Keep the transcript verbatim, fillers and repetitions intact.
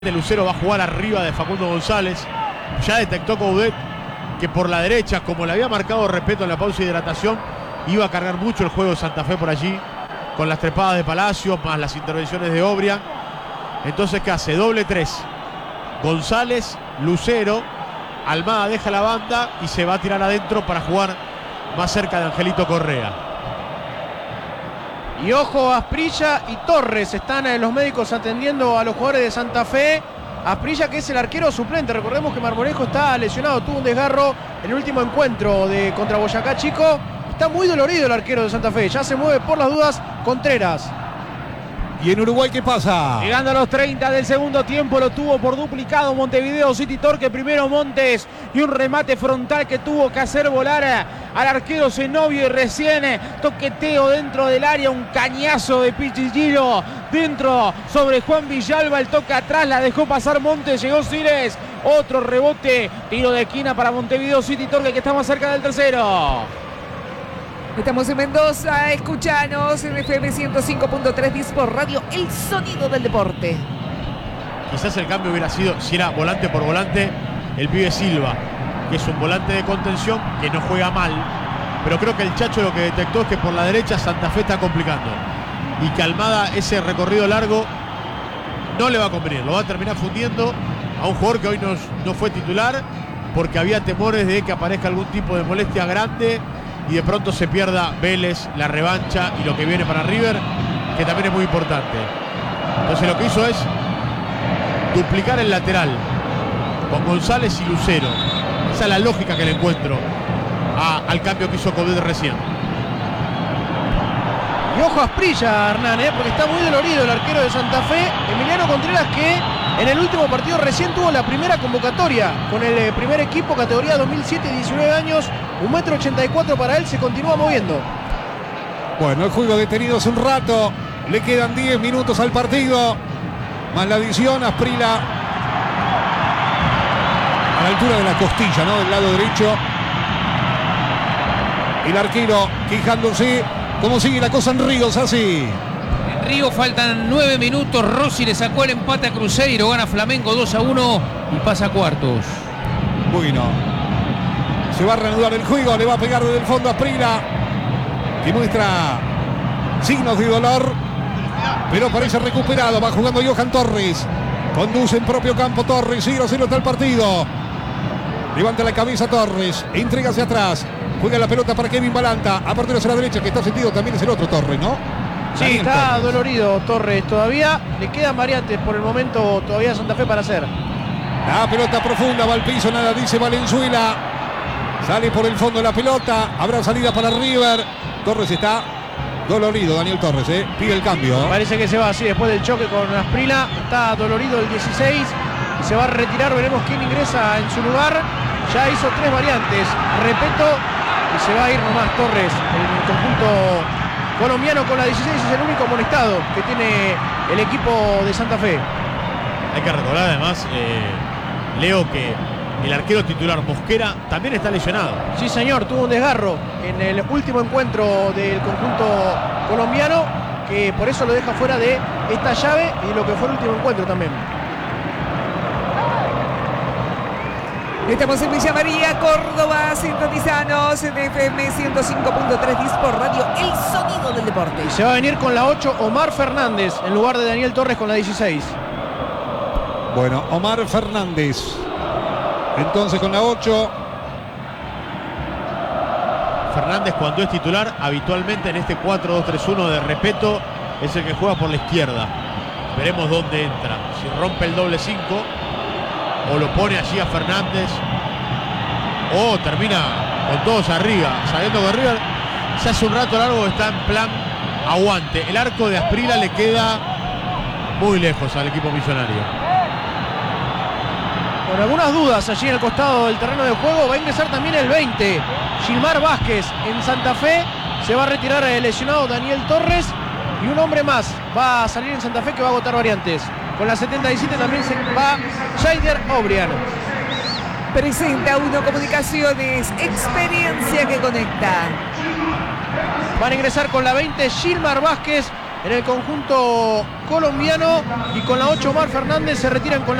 Lucero va a jugar arriba de Facundo González. Ya detectó Coudet que por la derecha, como le había marcado Repetto en la pausa de hidratación, iba a cargar mucho el juego de Santa Fe por allí, con las trepadas de Palacios, más las intervenciones de Obrian. Entonces, ¿qué hace? Doble tres. González, Lucero, Almada deja la banda y se va a tirar adentro para jugar más cerca de Angelito Correa. Y ojo, Asprilla y Torres están eh, los médicos atendiendo a los jugadores de Santa Fe. Asprilla, que es el arquero suplente. Recordemos que Marmolejo está lesionado, tuvo un desgarro en el último encuentro de contra Boyacá Chico. Está muy dolorido el arquero de Santa Fe. Ya se mueve por las dudas Contreras. ¿Y en Uruguay qué pasa? Llegando a los treinta del segundo tiempo, lo tuvo por duplicado Montevideo City Torque. Primero Montes y un remate frontal que tuvo que hacer volar al arquero Zenobio. Y recién toqueteo dentro del área, un cañazo de Pichilliro dentro sobre Juan Villalba. El toque atrás la dejó pasar Montes, llegó Siles. Otro rebote, tiro de esquina para Montevideo City Torque, que está más cerca del tercero. Estamos en Mendoza, escuchanos en F M ciento cinco punto tres Dispo Radio, el sonido del deporte. Quizás el cambio hubiera sido, si era volante por volante, el pibe Silva, que es un volante de contención que no juega mal, pero creo que el Chacho lo que detectó es que por la derecha Santa Fe está complicando y que Almada ese recorrido largo no le va a convenir, lo va a terminar fundiendo a un jugador que hoy no, no fue titular porque había temores de que aparezca algún tipo de molestia grande y de pronto se pierda Vélez, la revancha y lo que viene para River, que también es muy importante. Entonces lo que hizo es duplicar el lateral con González y Lucero. Esa es la lógica que le encuentro a, al cambio que hizo Coudet recién. Y ojo a Asprilla, Hernán, ¿eh? porque está muy dolorido el arquero de Santa Fe, Emiliano Contreras, que en el último partido recién tuvo la primera convocatoria con el eh, primer equipo, categoría dos mil siete, diecinueve años, un metro ochenta y cuatro para él, se continúa moviendo. Bueno, el juego detenido hace un rato, le quedan diez minutos al partido, más la adición. Asprilla a la altura de la costilla, ¿no? Del lado derecho. El arquero quejándose. ¿Cómo sigue la cosa en Ríos? Así. En Río faltan nueve minutos. Rossi le sacó el empate a Cruzeiro. Gana Flamengo dos a uno y pasa a cuartos. Bueno. Se va a reanudar el juego. Le va a pegar desde el fondo a Asprilla, que muestra signos de dolor, pero parece recuperado. Va jugando Johan Torres. Conduce en propio campo Torres. cero a cero está el partido. Levanta la cabeza Torres. Entrega hacia atrás. Juega la pelota para Kevin Balanta. Apertura hacia la derecha, que está sentido también es el otro Torres, ¿no? Sí, Daniel está Torres. Dolorido Torres todavía. Le quedan variantes por el momento todavía a Santa Fe para hacer. La pelota profunda va al piso, nada dice Valenzuela. Sale por el fondo la pelota. Habrá salida para River. Torres está dolorido, Daniel Torres, ¿eh? Pide el cambio. Parece que se va así después del choque con Asprilla. Está dolorido el dieciséis y se va a retirar. Veremos quién ingresa en su lugar. Ya hizo tres variantes. Repetto. Y se va a ir nomás Torres. El conjunto colombiano con la dieciséis es el único amonestado que tiene el equipo de Santa Fe. Hay que recordar además, eh, Leo, que el arquero titular Mosquera también está lesionado. Sí, señor, tuvo un desgarro en el último encuentro del conjunto colombiano, que por eso lo deja fuera de esta llave y lo que fue el último encuentro también. Estamos en Villa María, Córdoba, sintonizanos en F M ciento cinco punto tres Dispo Radio, el sonido del deporte. Y se va a venir con la ocho Omar Fernández en lugar de Daniel Torres con la dieciséis. Bueno, Omar Fernández. Entonces con la ocho. Fernández, cuando es titular, habitualmente en este cuatro dos tres uno de Repetto, es el que juega por la izquierda. Veremos dónde entra. Si rompe el doble cinco o lo pone allí a Fernández, o termina con todos arriba, sabiendo que River ya hace un rato largo está en plan aguante. El arco de Asprilla le queda muy lejos al equipo millonario. Con algunas dudas allí en el costado del terreno de juego. Va a ingresar también el veinte, Gilmar Vázquez en Santa Fe. Se va a retirar el lesionado Daniel Torres. Y un hombre más va a salir en Santa Fe que va a agotar variantes. Con la setenta y siete también se va Jaider Obrian. Presenta Uno Comunicaciones, experiencia que conecta. Van a ingresar con la veinte Gilmar Vázquez en el conjunto colombiano y con la ocho Omar Fernández se retiran con